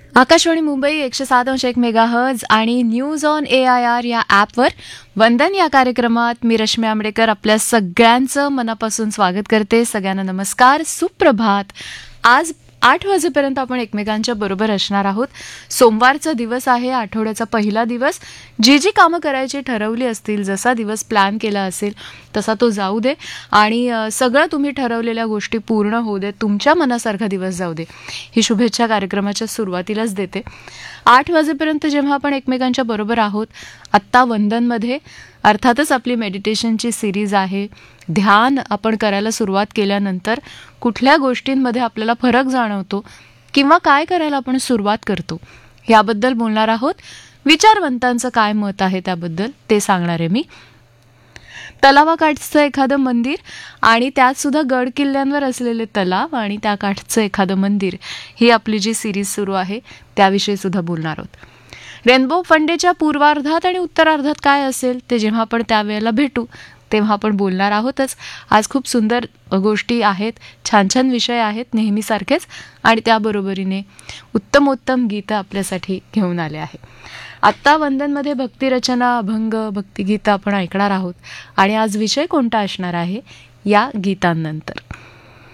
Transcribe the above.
Akashvani Mumbai 107.1 megahertz आणि news on AIR या ॲपवर वंदन या कार्यक्रमात मी रश्मी आंबेडकर आपल्या सगळ्यांचं मनापासून स्वागत करते. सगळ्यांना नमस्कार, सुप्रभात. आज 8 वाजेपर्यंत आपण एकमेकांच्या बरोबर असणार आहोत. सोमवारचा दिवस आहे, आठवड्याचा पहिला दिवस. जी जी कामं करायची ठरवली असतील, जसा दिवस प्लॅन केला असेल तसा तो जाऊ दे आणि सगळं तुम्ही ठरवलेल्या गोष्टी पूर्ण होऊ दे, तुमच्या मनासारखा दिवस जाऊ दे, ही शुभेच्छा कार्यक्रमाच्या सुरुवातीलाच देते. 8 वाजेपर्यंत जेव्हा आपण एकमेकांच्या बरोबर आहोत, आत्ता वंदनमध्ये अर्थातच आपली मेडिटेशनची सिरीज आहे. ध्यान आपण करायला सुरुवात केल्यानंतर कुठल्या गोष्टींमध्ये आपल्याला फरक जाणवतो किंवा काय करायला आपण सुरुवात करतो याबद्दल बोलणार आहोत. विचारवंतांचं काय मत आहे त्याबद्दल ते सांगणार आहे मी. तलावाकाठचं एखादं मंदिर आणि त्यात सुद्धा गड किल्ल्यांवर असलेले तलाव आणि त्या काठचं एखादं मंदिर, ही आपली जी सिरीज सुरू आहे त्याविषयी सुद्धा बोलणार आहोत. रेनबो फंडेच्या पूर्वार्धात आणि उत्तरार्धात काय असेल ते जेव्हा आपण त्यावेळेला भेटू तेव्हा आपण बोलणार आहोतच. आज खूप सुंदर गोष्टी आहेत, छान छान विषय आहेत नेहमीसारखेच, आणि त्याबरोबरीने उत्तमोत्तम गीतं आपल्यासाठी घेऊन आले आहे. आत्ता वंदनमध्ये भक्तिरचना, अभंग, भक्तिगीतं आपण ऐकणार आहोत आणि आज विषय कोणता असणार आहे या गीतांनंतर.